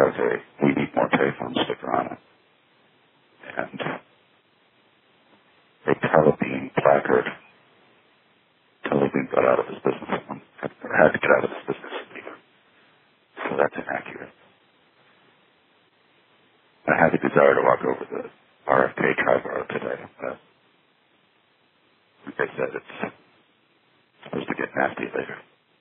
has a "We Need More Payphone" sticker on it, and a Telebeam placard. Telebeam got out of his business, or had to get out of his business, so that's inaccurate. I had the desire to walk over the RFK Tri-Bar today, but like I said, it's supposed to get nasty later.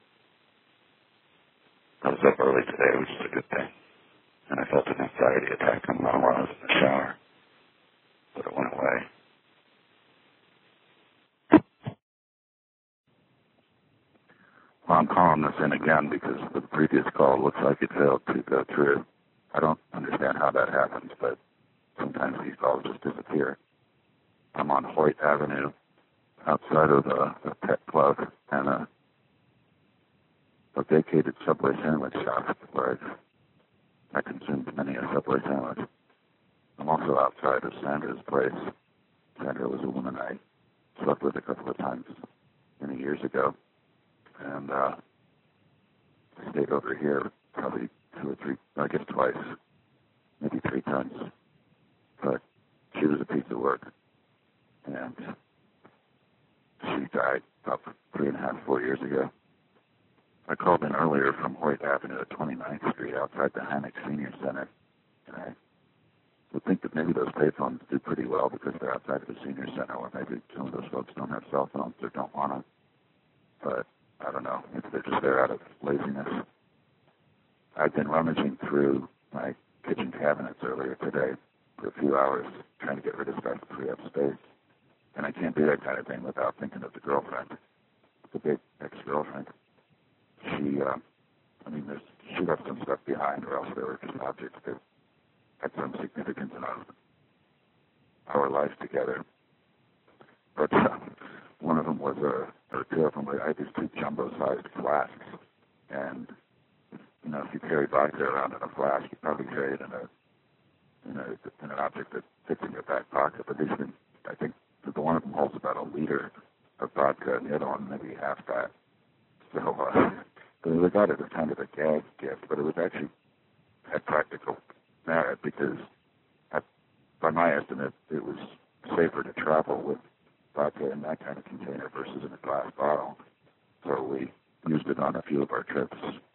I was up early today, which is a good thing, and I felt an anxiety attack coming on while I was in the shower, but it went away. Well, I'm calling this in again because the previous call looks like it failed to go through. I don't understand how that happens, but sometimes these calls just disappear. I'm on Hoyt Avenue, outside of a pet club and a vacated Subway sandwich shop where I consumed many a Subway sandwich. I'm also outside of Sandra's place. Sandra was a woman I slept with a couple of times many years ago, and I stayed over here probably 2 or 3, I guess twice, maybe 3 times. But she was a piece of work, and she died about 3.5, 4 years ago. I called in earlier from Hoyt Avenue at 29th Street outside the Hynek Senior Center, and I would think that maybe those payphones do pretty well because they're outside of the Senior Center, or maybe some of those folks don't have cell phones or don't want them. But I don't know, maybe they're just there out of laziness. I've been rummaging through my kitchen cabinets earlier today for a few hours, trying to get rid of stuff to free up space. And I can't do that kind of thing without thinking of the girlfriend, the big ex-girlfriend. She left some stuff behind, or else there were just objects that had some significance in our life together. But one of them was two of them, I had these 2 jumbo-sized flasks. And, you know, if you carry vodka around in a flask, you probably carry it in an object that fits in your back pocket. But I think the one of them holds about 1 liter of vodka, and the other one maybe half that. So, it was regarded as kind of a gag gift, but it was actually had practical merit because, by my estimate, it was safer to travel with vodka in that kind of container versus in a glass bottle. So we used it on a few of our trips